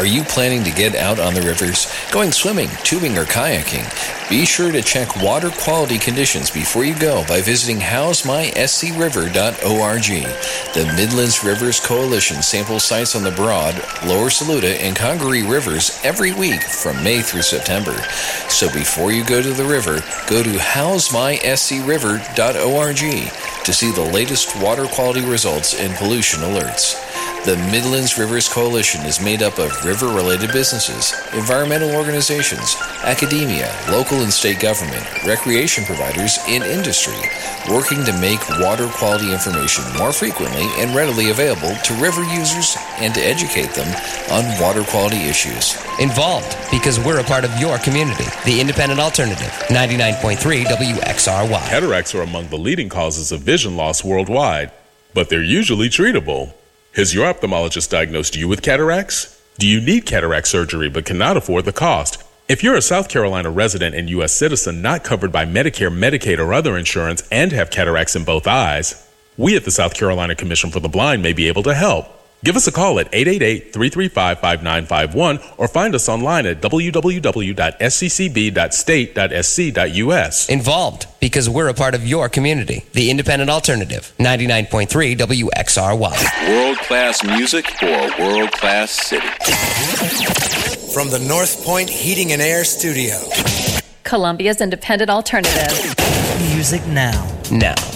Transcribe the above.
Are you planning to get out on the rivers, going swimming, tubing, or kayaking? Be sure to check water quality conditions before you go by visiting howsmyscriver.org. The Midlands Rivers Coalition samples sites on the Broad, Lower Saluda, and Congaree rivers every week from May through September. So before you go to the river, go to howsmyscriver.org to see the latest water quality results and pollution alerts. The Midlands Rivers Coalition is made up of river-related businesses, environmental organizations, academia, local and state government, recreation providers, and industry, working to make water quality information more frequently and readily available to river users and to educate them on water quality issues. Involved because we're a part of your community. The Independent Alternative, 99.3 WXRY. Cataracts are among the leading causes of vision loss worldwide, but they're usually treatable. Has your ophthalmologist diagnosed you with cataracts? Do you need cataract surgery but cannot afford the cost? If you're a South Carolina resident and U.S. citizen not covered by Medicare, Medicaid, or other insurance and have cataracts in both eyes, we at the South Carolina Commission for the Blind may be able to help. Give us a call at 888-335-5951 or find us online at www.sccb.state.sc.us. Involved because we're a part of your community. The Independent Alternative, 99.3 WXRY. World-class music for a world-class city. From the North Point Heating and Air Studio. Columbia's Independent Alternative. Music now. Now.